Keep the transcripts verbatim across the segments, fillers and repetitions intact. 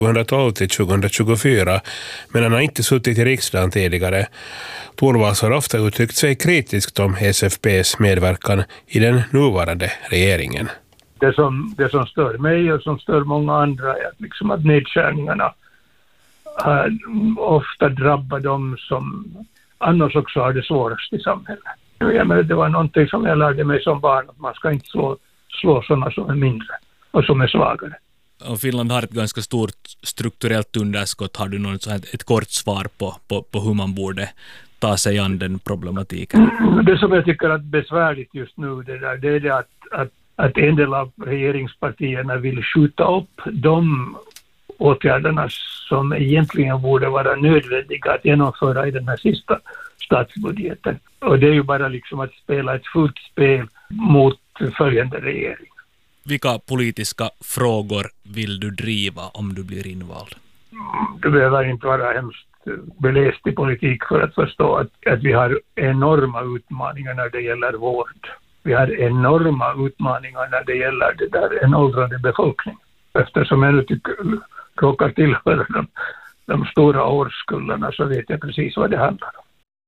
tjugotolv till tjugotjugofyra, men han har inte suttit i riksdagen tidigare. Torvalds har ofta uttryckt sig kritiskt om S F P:s medverkan i den nuvarande regeringen. Det som, det som stör mig och som stör många andra är att, liksom att nedskärningarna har ofta drabbar dem som annars också har det svårast i samhället. Jag menar, det var någonting som jag lärde mig som barn, att man ska inte slå, slå sådana som är mindre och som är svagare. Och Finland har ett ganska stort strukturellt underskott. Har du något sånt, ett kort svar på, på, på hur man borde ta sig an den problematiken? Det som jag tycker är besvärligt just nu det där, det är det att, att, att en del av regeringspartierna vill skjuta upp de åtgärderna som egentligen borde vara nödvändiga att genomföra i den här sista statsbudgeten. Och det är ju bara liksom att spela ett fullt spel mot följande regering. Vilka politiska frågor vill du driva om du blir invald? Du behöver inte vara hemskt beläst i politik för att förstå att, att vi har enorma utmaningar när det gäller vård. Vi har enorma utmaningar när det gäller det där en åldrande befolkning. Eftersom jag nu tycker, råkar tillhöra de, de stora årskullarna så vet jag precis vad det handlar om.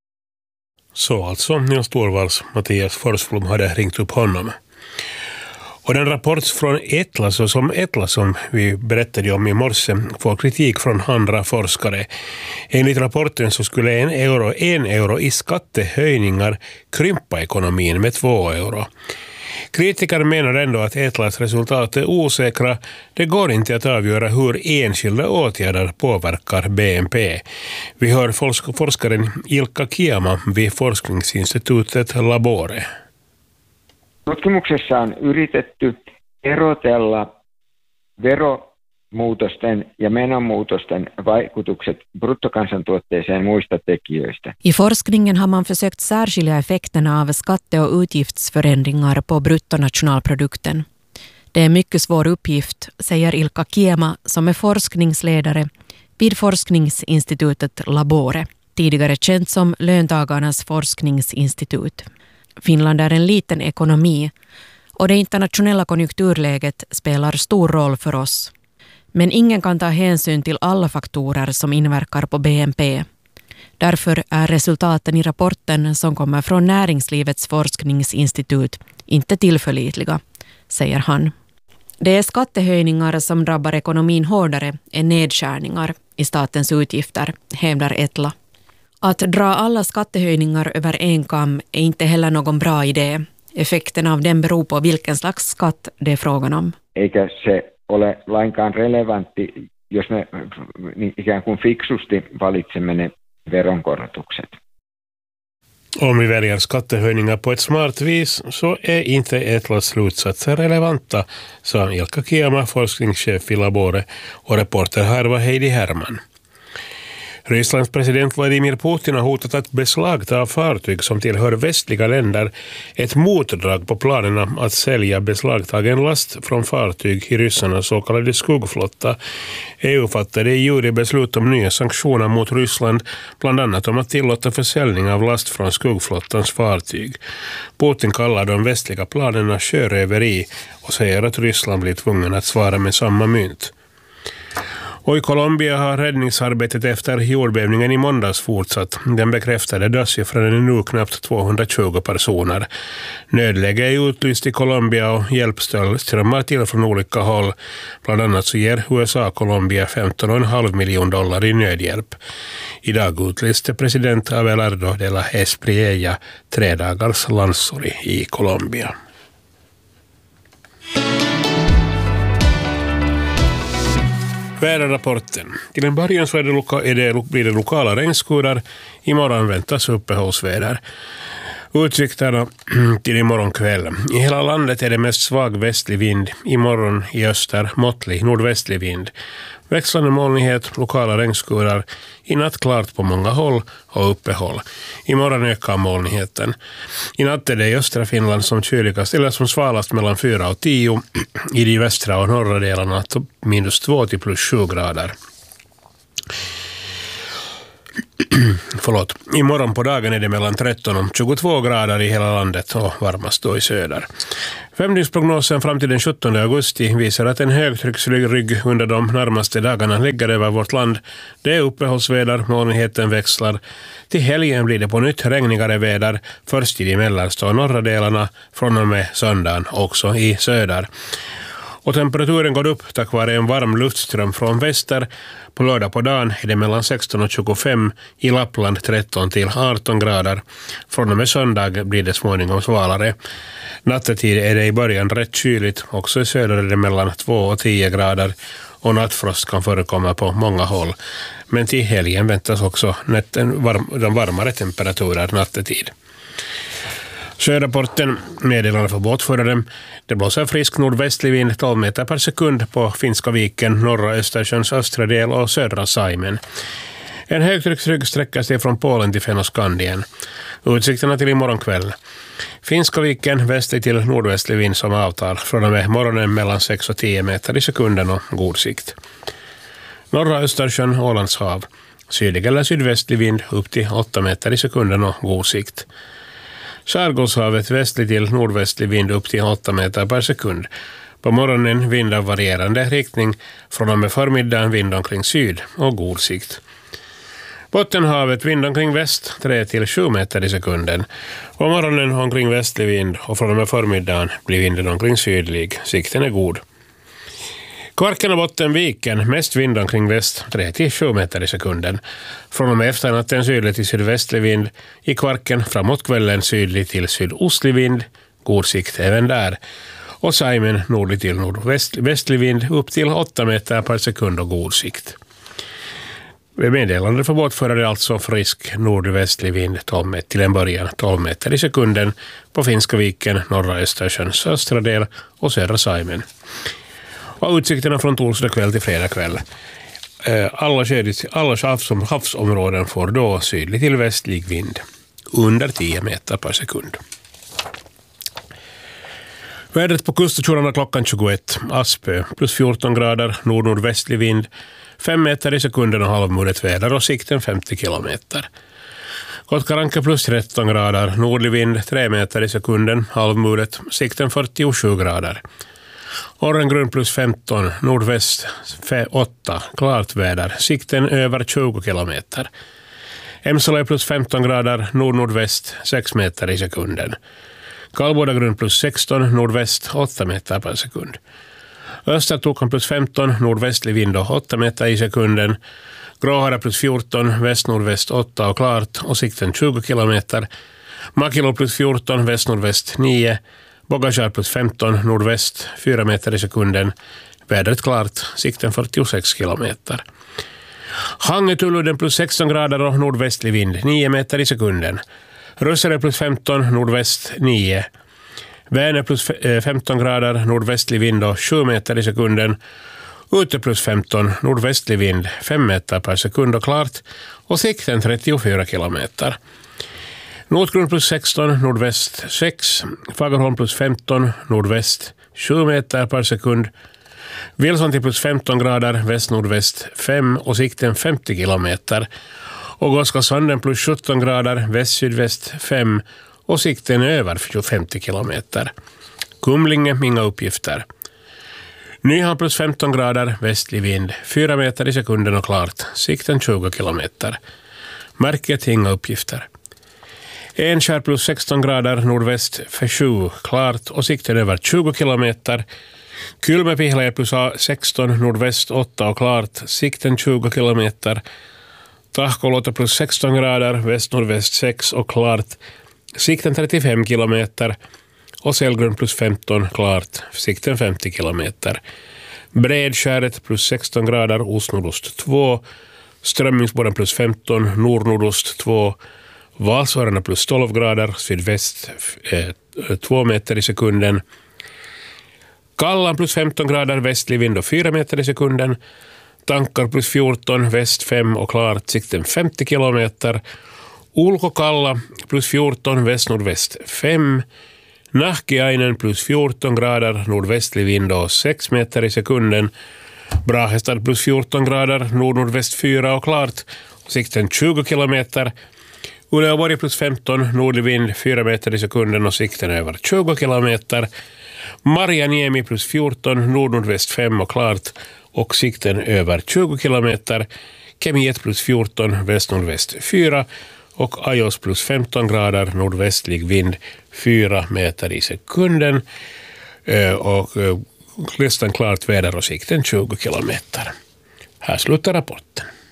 Så alltså Nils Torvalds Mattias Forsblom hade ringt upp honom. Och den rapport från Etla, så som Etla som vi berättade om i morse, får kritik från andra forskare. Enligt rapporten så skulle en euro, en euro i skattehöjningar krympa ekonomin med två euro. Kritiker menar ändå att Etlas resultat är osäkra. Det går inte att avgöra hur enskilda åtgärder påverkar B N P. Vi hör forsk- forskaren Ilkka Kiama vid forskningsinstitutet Labore. Tutkimuksessa on yritetty erotella veromuutosten ja menomuutosten vaikutukset bruttokansantuotteeseen muista tekijöistä. I forskningen har man försökt särskilja effekterna av skatte- och utgiftsförändringar på bruttonationalprodukten. Det är en mycket svår uppgift, säger Ilkka Kiema som är forskningsledare vid forskningsinstitutet Labore, tidigare känt som Löntagarnas forskningsinstitut. Finland är en liten ekonomi och det internationella konjunkturläget spelar stor roll för oss. Men ingen kan ta hänsyn till alla faktorer som inverkar på B N P. Därför är resultaten i rapporten som kommer från Näringslivets forskningsinstitut inte tillförlitliga, säger han. Det är skattehöjningar som drabbar ekonomin hårdare än nedskärningar i statens utgifter, hävdar Etla. Att dra alla skattehöjningar över en kam är inte heller någon bra idé. Effekten av den beror på vilken slags skatt det är frågan om. Eikä se ole lainkaan relevantti, jos me ikään kuin fiksusti valitsemme ne veronkorotukset. Om vi väljer skattehöjningar på ett smart vis så är inte Etlas slutsatser relevanta, sa Ilkka Kiama, forskningschef i Labore, och reporter här var Heidi Herman. Rysslands president Vladimir Putin har hotat att beslagta fartyg som tillhör västliga länder, ett motdrag på planerna att sälja beslagtagen last från fartyg i ryssarnas så kallade skuggflotta. E U fattade i juli beslut om nya sanktioner mot Ryssland, bland annat om att tillåta försäljning av last från skuggflottans fartyg. Putin kallar de västliga planerna sjöröveri och säger att Ryssland blir tvungen att svara med samma mynt. Och i Colombia har räddningsarbetet efter jordbävningen i måndags fortsatt. Den bekräftade dödssiffran är nu knappt tvåhundratjugo personer. Nödläge är utlyst i Colombia och hjälpstöd strömmar till från olika håll. Bland annat så ger U S A Colombia femton komma fem miljoner dollar i nödhjälp. Idag utlyste president Abelardo de la Espriella tre dagars landssorg i Colombia. Väderrapporten. Till en början så är det loka, är det, blir det lokala regnskurar. Imorgon väntas uppehållsväder. Utsikterna till imorgon kväll. I hela landet är det mest svag västlig vind. Imorgon i öster måttlig nordvästlig vind. Växlande molnighet, lokala regnskurar. I natt klart på många håll och uppehåll. Imorgon ökar molnigheten. I natt är det i östra Finland som kyligast eller som svalast mellan fyra och tio. I de västra och norra delarna minus två till plus sju grader. Förlåt. Imorgon på dagen är det mellan tretton och tjugotvå grader i hela landet och varmast då i söder. Femdygnsprognosen fram till den sjuttonde augusti visar att en högtrycksrygg under de närmaste dagarna ligger över vårt land. Det är uppehållsväder, molnigheten växlar. Till helgen blir det på nytt regnigare väder, först i de mellersta och norra delarna, från och med söndagen också i söder. Och temperaturen går upp tack vare en varm luftström från väster. På lördag på dagen är det mellan sexton och tjugofem, i Lappland tretton till arton grader. Från och med söndag blir det småningom svalare. Nattetid är det i början rätt kyligt, också i söder är det mellan två och tio grader och nattfrost kan förekomma på många håll. Men till helgen väntas också varm, de varmare temperaturer nattetid. Sjörapporten meddelande för båtförare. Det blåser frisk nordvästlig vind tolv meter per sekund på Finska viken, norra Östersjöns östra del och södra Saimen. En högtrycksrygg sträcker sig från Polen till Fennoskandien. Utsikterna till imorgon kväll. Finska viken västlig till nordvästlig vind som avtal. Från och med morgonen mellan sex och tio meter i sekunden och god sikt. Norra Östersjön, Ålands hav. Sydlig eller sydvästlig vind upp till åtta meter i sekunden och god sikt. Skärgårdshavet västlig till nordvästlig vind upp till åtta meter per sekund. På morgonen vind av varierande riktning, från och med förmiddagen vind omkring syd och god sikt. Bottenhavet vind omkring väst tre till sju meter i sekunden. På morgonen omkring västlig vind och från och med förmiddagen blir vinden omkring sydlig. Sikten är god. Kvarken och Bottenviken, mest vind omkring väst, tre till sju meter i sekunden. Från och med efternatten sydlig till sydvästlig vind. I Kvarken framåt kvällen sydlig till sydostlig vind. God sikt även där. Och Saimen nordlig till nordvästlig vind upp till åtta meter per sekund och god sikt. Meddelande för båtförare alltså frisk nordvästlig vind tolv meter till en början, tolv meter i sekunden på Finska viken, norra Östersjöns östra del och södra Saimen. Och utsikterna från torsdag kväll till fredag kväll. Alla, alla havsom, havsområden får då sydlig till västlig vind under tio meter per sekund. Vädret på kuststationerna klockan tjugoett. Aspö plus fjorton grader, nord-nordvästlig vind, fem meter i sekunden och halvmulet väder och sikten femtio kilometer. Kotkaranka plus tretton grader, nordlig vind, tre meter i sekunden, halvmulet, sikten fyrtiosju grader. Orrengrund plus femton, nordväst åtta, klart väder, sikten över tjugo kilometer. Emsala plus femton grader, nord-nordväst, sex meter i sekunden. Kallbodagrund plus sexton, nordväst, åtta meter per sekund. Östertokan plus femton, nordvästlig vind och åtta meter i sekunden. Gråhara plus fjorton, väst-nordväst åtta och klart och sikten tjugo kilometer. Makilo plus fjorton, väst-nordväst nio. Bogajar plus femton, nordväst, fyra meter i sekunden. Vädret klart, sikten fyrtiosex kilometer. Hangetuluden plus sexton grader och nordvästlig vind, nio meter i sekunden. Rössare plus femton, nordväst nio. Vänern plus femton grader, nordvästlig vind och sju meter i sekunden. Ute plus femton, nordvästlig vind, fem meter per sekund och klart. Och sikten trettiofyra kilometer. Nordgrund plus sexton, nordväst sex. Fagerholm plus femton, nordväst sju meter per sekund. Vilsonti plus femton grader, väst-nordväst fem och sikten femtio kilometer. Och Goskasanden plus sjutton grader, väst-sydväst fem och sikten över femtio kilometer. Kumlinge, inga uppgifter. Nyhamn plus femton grader, västlig vind, fyra meter i sekunden och klart, sikten tjugo kilometer. Märket, inga uppgifter. Enskär plus sexton grader, nordväst för sju, klart och sikten över tjugo kilometer. Kylmäpihlä plus sexton, nordväst åtta och klart, sikten tjugo kilometer. Tahkolåta plus sexton grader, väst-nordväst sex och klart, sikten trettiofem kilometer. Och Sällgrund plus femton, klart, sikten femtio kilometer. Bredskäret plus sexton grader, ost-nordost två. Strömmingsboden plus femton, nord-nordost två. Valsvararna plus tolv grader, sydväst eh, två meter i sekunden. Kallan plus femton grader, västlig vind och fyra meter i sekunden. Tankar plus fjorton, väst fem och klart, sikten femtio kilometer. Ulkokalla plus fjorton, väst-nordväst fem. Nahkiainen plus fjorton grader, nordvästlig vind och sex meter i sekunden. Brahestad plus fjorton grader, nord-nordväst fyra och klart sikten tjugo kilometer. Uleåborg plus femton, nordlig vind fyra meter i sekunden och sikten över tjugo kilometer. Marjaniemi plus fjorton, nordnordväst fem och klart och sikten över tjugo kilometer. Kemi ett plus fjorton, väst-nordväst fyra och Ajos plus femton grader, nordvästlig vind fyra meter i sekunden och nästan klart väder och sikten tjugo kilometer. Här slutar rapporten.